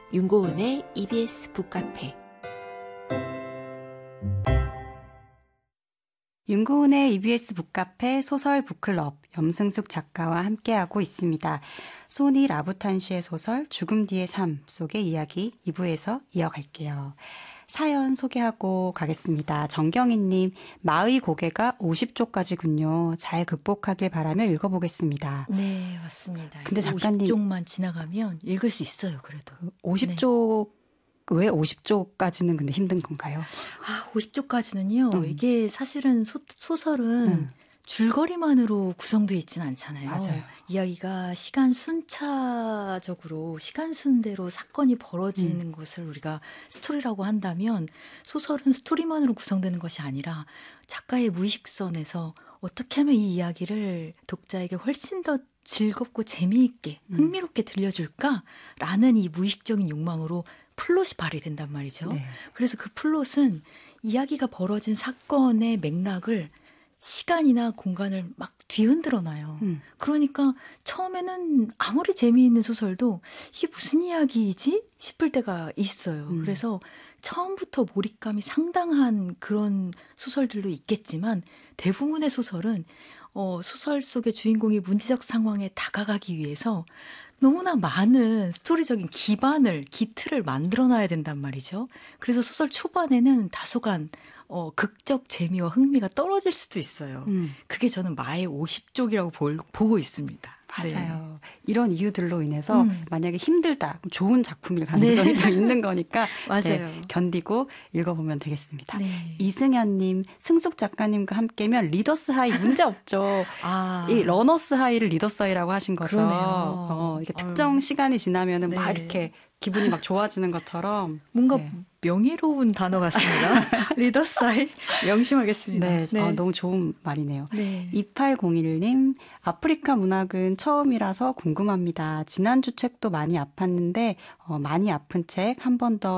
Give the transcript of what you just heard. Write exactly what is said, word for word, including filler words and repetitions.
윤고은의 이비에스 북카페. 윤고은의 이비에스 북카페 소설 북클럽 염승숙 작가와 함께하고 있습니다. 소니 라부탄시의 소설 죽음 뒤의 삶 속의 이야기 이 부에서 이어갈게요. 사연 소개하고 가겠습니다. 정경희님, 마의 고개가 오십 쪽까지군요. 잘 극복하길 바라며 읽어보겠습니다. 네, 맞습니다. 근데 작가님, 오십 쪽만 지나가면 읽을 수 있어요, 그래도. 오십 쪽, 네. 왜 오십 쪽까지는 근데 힘든 건가요? 아, 오십 쪽까지는요. 음. 이게 사실은 소, 소설은 음. 줄거리만으로 구성되어 있지는 않잖아요. 맞아요. 이야기가 시간 순차적으로 시간 순대로 사건이 벌어지는 음. 것을 우리가 스토리라고 한다면 소설은 스토리만으로 구성되는 것이 아니라 작가의 무의식선에서 어떻게 하면 이 이야기를 독자에게 훨씬 더 즐겁고 재미있게 흥미롭게 들려줄까라는 이 무의식적인 욕망으로 플롯이 발휘된단 말이죠. 네. 그래서 그 플롯은 이야기가 벌어진 사건의 맥락을 시간이나 공간을 막 뒤흔들어 놔요. 음. 그러니까 처음에는 아무리 재미있는 소설도 이게 무슨 이야기이지 싶을 때가 있어요. 음. 그래서 처음부터 몰입감이 상당한 그런 소설들도 있겠지만 대부분의 소설은 어, 소설 속의 주인공이 문제적 상황에 다가가기 위해서 너무나 많은 스토리적인 기반을, 기틀을 만들어놔야 된단 말이죠. 그래서 소설 초반에는 다소간 어, 극적 재미와 흥미가 떨어질 수도 있어요. 음. 그게 저는 마의 오십 쪽이라고 볼, 보고 있습니다. 맞아요. 네. 이런 이유들로 인해서 음. 만약에 힘들다, 좋은 작품일 가능성이 더 네. 있는 거니까 맞아요. 네, 견디고 읽어보면 되겠습니다. 네. 이승현님, 승숙 작가님과 함께면 리더스 하이 문제 없죠. 아. 이 러너스 하이를 리더스 하이라고 하신 거죠. 그러네요. 어, 이렇게 특정 아유. 시간이 지나면은 네. 막 이렇게 기분이 막 좋아지는 것처럼 뭔가 네. 명예로운 단어 같습니다. 리더사이 명심하겠습니다. 네, 네. 어, 너무 좋은 말이네요. 네. 이팔공일 님, 아프리카 문학은 처음이라서 궁금합니다. 지난주 책도 많이 아팠는데 어, 많이 아픈 책 한 번 더